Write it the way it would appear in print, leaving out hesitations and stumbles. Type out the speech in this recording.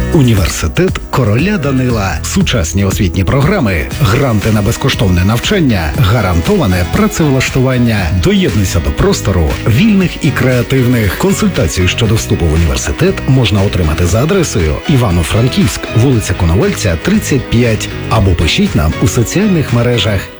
Університет короля Данила. Сучасні освітні програми, гранти на безкоштовне навчання, гарантоване працевлаштування. Доєднуйся до простору вільних і креативних. Консультацію щодо вступу в університет можна отримати за адресою Івано-Франківськ, вулиця Коновальця, 35, або пишіть нам у соціальних мережах.